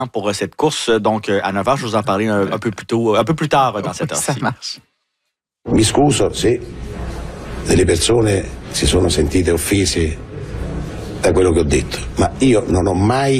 pour cette course. Donc, à 9h, je vous en parlais un peu plus tôt, un peu plus tard dans cette heure-ci. Ça marche. Mi scuso se delle persone si sono sentite offese da quello che ho detto, ma io non ho mai